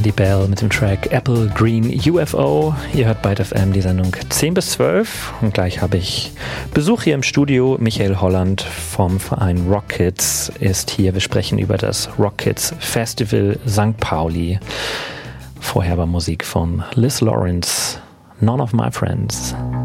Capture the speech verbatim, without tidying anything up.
Andy Bell mit dem Track Apple Green U F O. Ihr hört Byte F M die Sendung zehn bis zwölf und gleich habe ich Besuch hier im Studio. Michael Holland vom Verein Rock Kids ist hier. Wir sprechen über das Rock Kids Festival Sankt Pauli. Vorher war Musik von Liz Lawrence, None of My Friends.